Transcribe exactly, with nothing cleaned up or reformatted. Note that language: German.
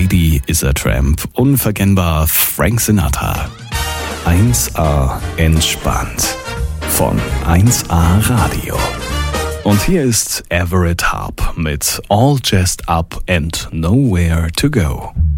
Lady is a Tramp, unverkennbar Frank Sinatra. eins A entspannt von eins A Radio. Und hier ist Everett Harp mit All Jazzed Up and Nowhere to Go.